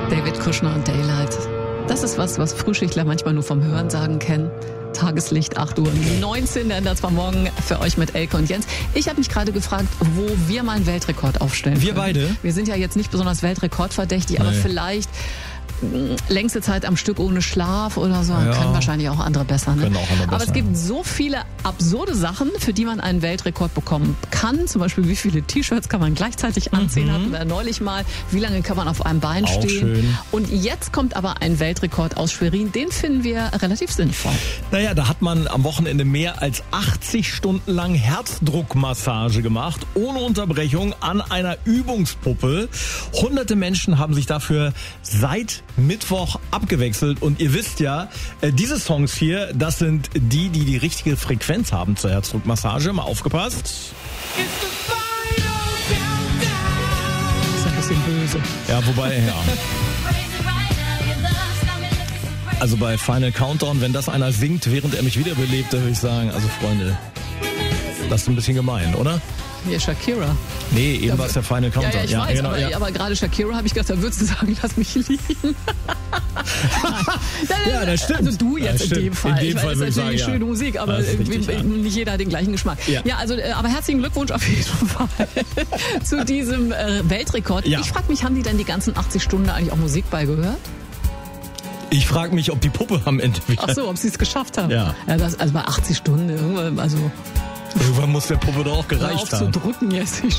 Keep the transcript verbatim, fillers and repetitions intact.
David Kushner und Daylight. Das ist was, was Frühschichtler manchmal nur vom Hörensagen kennen. Tageslicht, acht Uhr neunzehn, der ändert zwar morgen für euch mit Elke und Jens. Ich habe mich gerade gefragt, wo wir mal einen Weltrekord aufstellen Wir können. beide? Wir sind ja jetzt nicht besonders weltrekordverdächtig, aber Nee. vielleicht längste Zeit am Stück ohne Schlaf oder so. Ja. Können wahrscheinlich auch andere besser. Ne? Können auch andere aber besser, es gibt ja. so viele absurde Sachen, für die man einen Weltrekord bekommen kann. Zum Beispiel, wie viele T-Shirts kann man gleichzeitig anziehen, hatten wir neulich mal. Wie lange kann man auf einem Bein Auch stehen? schön. Und jetzt kommt aber ein Weltrekord aus Schwerin. Den finden wir relativ sinnvoll. Naja, da hat man am Wochenende mehr als achtzig Stunden lang Herzdruckmassage gemacht, ohne Unterbrechung, an einer Übungspuppe. Hunderte Menschen haben sich dafür seit Mittwoch abgewechselt. Und ihr wisst ja, äh, diese Songs hier, das sind die, die die richtige Frequenz haben zur Herzdruckmassage. Mal aufgepasst. Das ist ein bisschen böse. Ja, wobei, ja. Also bei Final Countdown, wenn das einer singt, während er mich wiederbelebt, dann würde ich sagen, also Freunde, das ist ein bisschen gemein, oder? Hier Shakira. Nee, eben Ja, war es der Final Ja, Countdown. ja, ich weiß, genau, aber, ja. aber gerade Shakira habe ich gedacht, da würdest du sagen, lass mich liegen. Ja, das stimmt. Also du jetzt Ja, in stimmt. dem Fall. In dem ich Fall meine, würde das ich ist natürlich sagen, schöne ja. Musik, aber Das ist richtig, äh, ja. nicht jeder hat den gleichen Geschmack. Ja. Ja, also, äh, aber herzlichen Glückwunsch auf jeden Fall zu diesem äh, Weltrekord. Ja. Ich frage mich, haben die denn die ganzen achtzig Stunden eigentlich auch Musik beigehört? Ich frage mich, ob die Puppe am Ende wieder... Ach so, ob sie es geschafft haben. Ja. ja das, also bei achtzig Stunden, irgendwann, also Irgendwann muss der Puppe doch auch hör gereicht auf zu haben. drücken jetzt. Ich